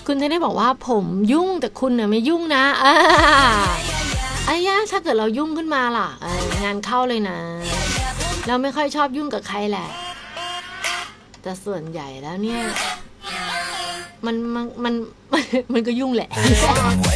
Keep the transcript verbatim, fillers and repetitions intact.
คุณจะได้บอกว่าผมยุ่งแต่คุณน่ะไม่ยุ่งนะอ่าไอ้ย่าถ้าเกิดเรายุ่งขึ้นมาล่ะงานเข้าเลยนะเราไม่ค่อยชอบยุ่งกับใครแหละแต่ส่วนใหญ่แล้วเนี่ยมันมันมันมันก็ยุ่งแหละ